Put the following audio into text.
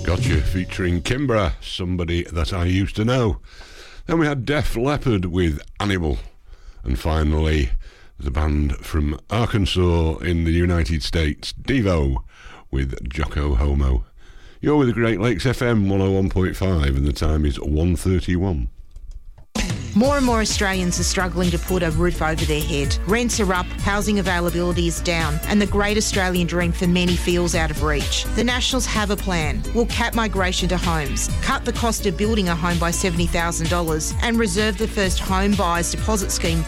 Gotcha featuring Kimbra, Somebody That I Used to Know. Then we had Def Leppard with Animal. And finally, the band from Arkansas in the United States, Devo, with Jocko Homo. You're with the Great Lakes FM 101.5 and the time is 1:31. More and more Australians are struggling to put a roof over their head. Rents are up, housing availability is down, and the great Australian dream for many feels out of reach. The Nationals have a plan. We'll cap migration to homes, cut the cost of building a home by $70,000 and reserve the first home buyers deposit scheme